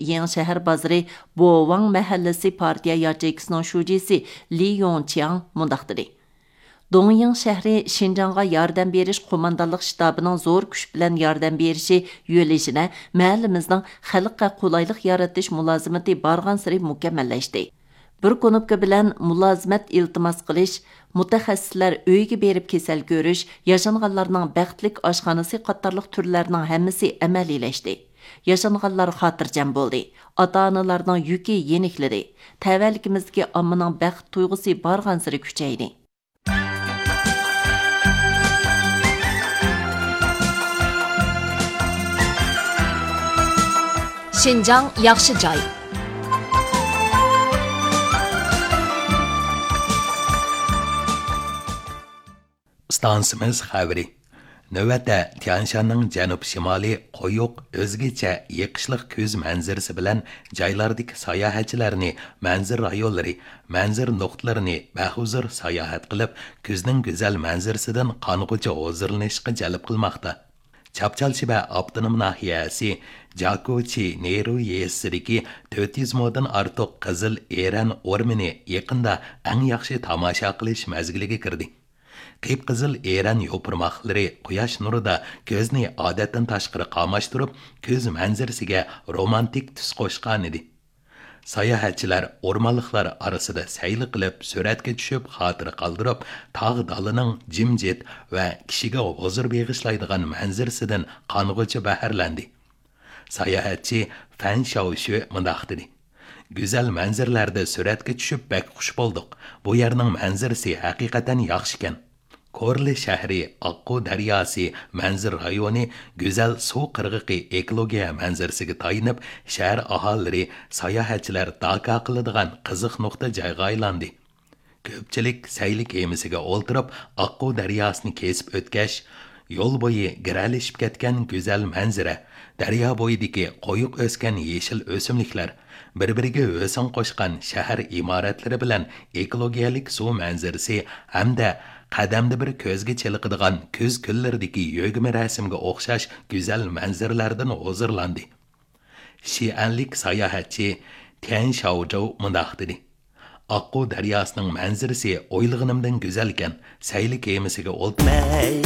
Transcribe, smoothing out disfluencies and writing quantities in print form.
Yeni Şehir Bazarı Bovang Mahallesi Partiya Yacheykisining şujisi Li Yongqiang mundaq dedi. Dongying şəhri Şinjanğa yardım beriş qo'mondonlik shtabining zo'r kuch bilan yordam berishi yo'lishini mahallimizning xalqqa qulaylik yaratish mulozimati barg'ansiri mukammallashdi. Bir konupka bilan mulozimat iltimos qilish, mutaxassislar uyga berib kasal ko'rish, yashanganlarning baxtlik oshxonasi qatorliq turlarning hammasi amaliylashdi. Yaşanğanlar xotirjam bo'ldi. Ota-onalarning yuki yenikladi. Tavallikimizdagi ommaning baxt tuyg'usi barg'ansiri kuchaydi. Şinjan yaxshi joy. Stansimiz xabari. Növətdə Tianshanның janub-shimoli qoyuq, o'zgacha yiqishliq ko'z manzarasi bilan joylardagi sayohatchilarni manzir rayonlari, manzir nuqtalarini bahuzur sayohat qilib, ko'zning go'zal manzarasidan qong'uchi huzurlanishga jalb qilmoqda. Chapchalshiba avtonom nahiyasi Jakochi Neru yesidagi 400 moddan ortiq qizil eran o'rmini yaqinda eng yaxshi tomosha qilish mazgiliga kirdi. Qip-qizil eran yo'pirmoqlari quyosh nurida ko'zni odatdan tashqari qamashtirib, ko'z manzarasiga romantik tus qo'shgan edi. Sayohatchilar o'rmonliklar orasida sayli qilib, suratga tushib, xotira qoldirib, tog' dalining jimjit va kishiga huzur beg'ishlaydigan manzarasidan qong'uchi baharlandi. Sayohatchi Fan Shaoshu mundaq dedi. Güzel manzarlarda suratga tushib bak xush bo'ldik. Bu yerning manzarasi haqiqatan yaxshi ekan. Korli shahri Oqqu daryosi manzir rayoni go'zal suv qirg'iqi ekologiya manzarasiga tayinib, shahar aholilari sayohatchilar doka qiladigan qiziq nuqta joyga aylandi. Ko'pchilik sayli kemasiga o'ltirib, Oqqu daryosini kesib o'tkash, yo'l bo'yi giralishib ketgan go'zal manzara, daryo bo'yidagi qo'yiq o'sgan yeshil o'simliklar, bir-biriga o'sin qo'shgan shahar imoratlari bilan ekologiyalik suv manzarasi hamda qadamda bir ko'zga cheliqadigan ko'z kunlaridagi yo'g'ma rasmga o'xshash go'zal manzaralardan huzurlandi. Shianlik sayohatchi Tian Shaozhou mundaq dedi. Oqqu daryosining manzarasi o'ylag'animdan go'zal ekan. Sayli kemasiga o'ltirmay